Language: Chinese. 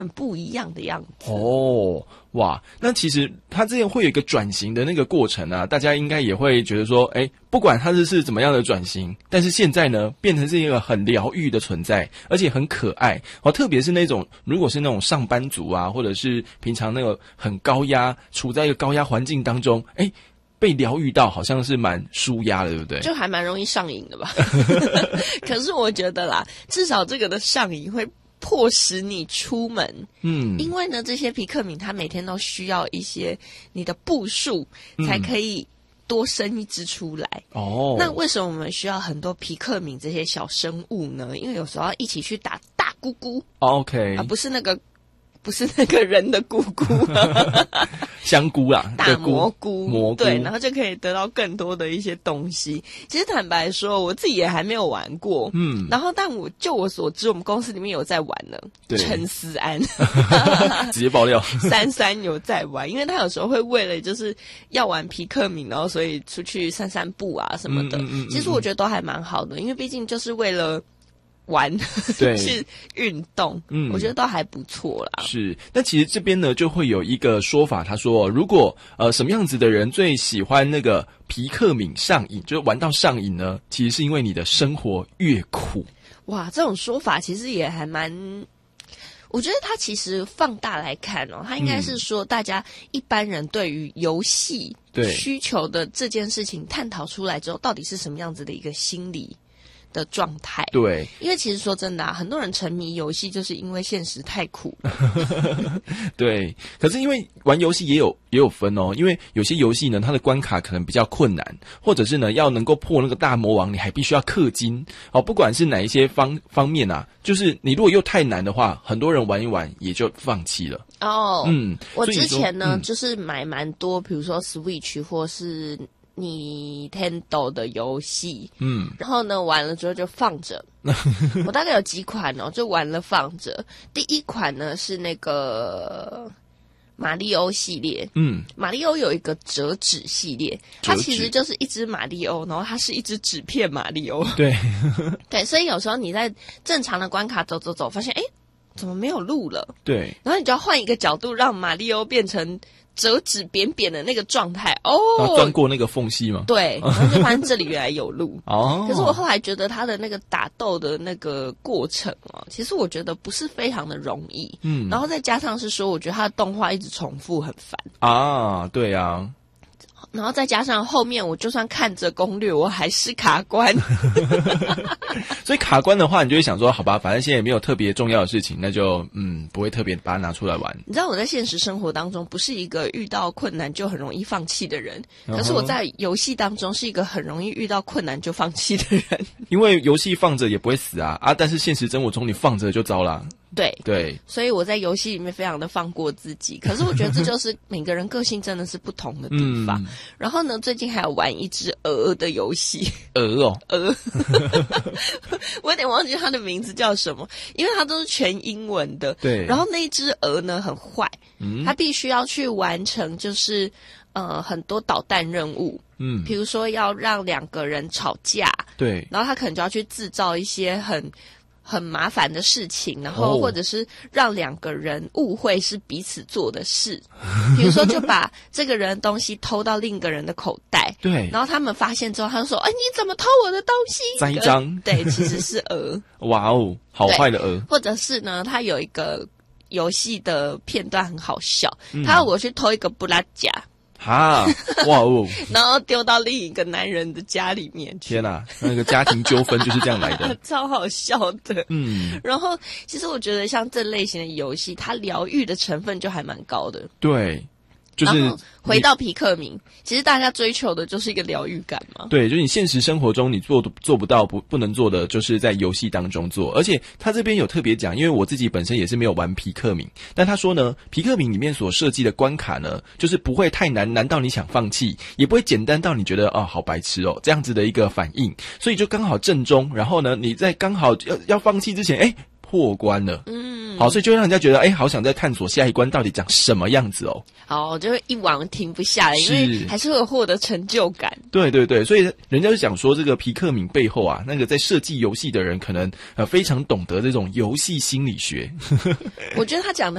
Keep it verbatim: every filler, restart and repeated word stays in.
很不一样的样子。 哦，哇，那其实它这样会有一个转型的那个过程啊，大家应该也会觉得说，诶，不管它是是怎么样的转型，但是现在呢，变成是一个很疗愈的存在，而且很可爱哦。特别是那种如果是那种上班族啊，或者是平常那个很高压，处在一个高压环境当中，诶，被疗愈到好像是蛮舒压的，对不对？ 就还蛮容易上瘾的吧。可是我觉得啦，至少这个的上瘾会迫使你出门，嗯，因为呢，这些皮克敏它每天都需要一些你的步数，才可以多生一只出来。哦，那为什么我们需要很多皮克敏这些小生物呢？因为有时候要一起去打大姑姑。 OK， 啊，不是那个。不是那个人的姑姑， 香菇啦， 大蘑菇， 蘑菇， 对，然后就可以得到更多的一些东西。其实坦白说，我自己也还没有玩过，嗯，然后但我就我所知，我们公司里面有在玩了，陈思安， 直接爆料， 珊珊有在玩，因为他有时候会为了就是要玩皮克敏，然后所以出去散散步啊什么的。嗯嗯嗯嗯，其实我觉得都还蛮好的，因为毕竟就是为了玩去运动，嗯，我觉得都还不错啦。 是，那其实这边呢就会有一个说法，他说，如果呃什么样子的人最喜欢那个皮克敏上瘾，就是玩到上瘾呢？其实是因为你的生活越苦。 哇，这种说法其实也还蛮，我觉得它其实放大来看哦，它应该是说大家一般人对于游戏需求的这件事情探讨出来之后，到底是什么样子的一个心理的状态。 对， 因为其实说真的啊，很多人沉迷游戏就是因为现实太苦对，可是因为玩游戏也有也有分哦，因为有些游戏呢它的关卡可能比较困难，或者是呢要能够破那个大魔王你还必须要氪金哦，不管是哪一些方方面啊，就是你如果又太难的话，很多人玩一玩也就放弃了。 哦，嗯，我之前呢、嗯、就是买蛮多比如说 Switch 或是Nintendo 的游戏，嗯，然后呢玩了之后就放着。我大概有几款哦，就玩了放着。第一款呢是那个马里欧系列，嗯，马里欧有一个折纸系列，它其实就是一只马里欧，然后它是一只纸片马里欧， 对， 对，所以有时候你在正常的关卡走走走，发现哎，怎么没有路了？ 对， 然后你就要换一个角度，让马里欧变成折纸扁扁的那个状态哦， 钻过那个缝隙吗？ 对，然后就发现这里原来有路哦。可是我后来觉得他的那个打斗的那个过程哦，其实我觉得不是非常的容易，嗯，然后再加上是说，我觉得他的动画一直重复很烦啊，对啊。 然后再加上后面我就算看着攻略我还是卡关所以卡关的话你就会想说好吧，反正现在也没有特别重要的事情，那就嗯不会特别把它拿出来玩。 你知道我在现实生活当中不是一个遇到困难就很容易放弃的人，可是我在游戏当中是一个很容易遇到困难就放弃的人因为游戏放着也不会死啊啊！但是现实生活中你放着就糟了。 对对，所以我在游戏里面非常的放过自己，可是我觉得这就是每个人个性真的是不同的地方、嗯、然后呢最近还有玩一只鹅的游戏。 鹅哦鹅我有点忘记它的名字叫什么，因为它都是全英文的。 对， 然后那一只鹅呢很坏，嗯，它必须要去完成就是呃很多导弹任务，嗯，比如说要让两个人吵架， 对， 然后他可能就要去制造一些很很麻烦的事情，然后或者是让两个人误会是彼此做的事比如说就把这个人的东西偷到另一个人的口袋， 对， 然后他们发现之后他就说哎，你怎么偷我的东西， 栽赃对，其实是鹅哇哦，好坏的鹅。 或者是呢他有一个游戏的片段很好笑、嗯、他要我去偷一个布拉夹啊，哇哦！ 然后丢到另一个男人的家里面去。 天哪，那个家庭纠纷就是这样来的， 超好笑的。嗯，然后其实我觉得像这类型的游戏，它疗愈的成分就还蛮高的。 对。就是回到皮克敏，其实大家追求的就是一个疗愈感嘛。 对，就是你现实生活中你做做不到不不能做的，就是在游戏当中做。而且他这边有特别讲，因为我自己本身也是没有玩皮克敏，但他说呢，皮克敏里面所设计的关卡呢，就是不会太难，难到你想放弃，也不会简单到你觉得哦好白痴哦这样子的一个反应，所以就刚好正中。然后呢，你在刚好要要放弃之前，哎。 破关了。嗯，好，所以就会让人家觉得，哎，好想再探索下一关到底长什么样子哦。 好，就会一玩停不下来，因为还是会有获得成就感。 对对对，所以人家就讲说，这个皮克敏背后啊，那个在设计游戏的人，可能呃非常懂得这种游戏心理学。 我觉得他讲的